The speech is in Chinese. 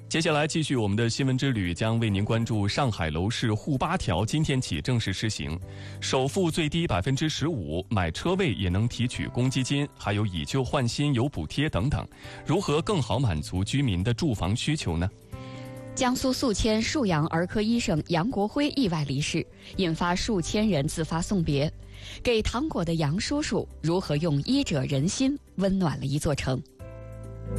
接下来继续我们的新闻之旅，将为您关注上海楼市沪8条今天起正式施行，首付最低15%，买车位也能提取公积金，还有以旧换新有补贴等等，如何更好满足居民的住房需求呢？ 江苏宿迁沭阳儿科医生杨国辉意外离世，引发数千人自发送别。给糖果的杨叔叔如何用医者仁心温暖了一座城？